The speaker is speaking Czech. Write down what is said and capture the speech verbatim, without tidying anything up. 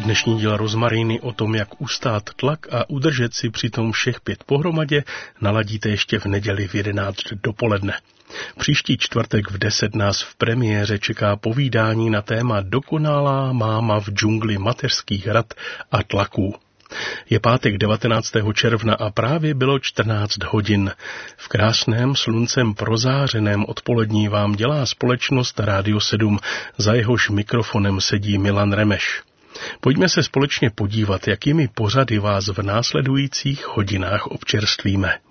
Dnešní díl Rozmaríny o tom, jak ustát tlak a udržet si přitom všech pět pohromadě, naladíte ještě v neděli v jedenáct dopoledne. Příští čtvrtek v deset nás v premiéře čeká povídání na téma Dokonalá máma v džungli mateřských rad a tlaků. Je pátek devatenáctého června a právě bylo čtrnáct hodin. V krásném sluncem prozářeném odpolední vám dělá společnost Rádio sedm, za jehož mikrofonem sedí Milan Remeš. Pojďme se společně podívat, jakými pořady vás v následujících hodinách občerstvíme.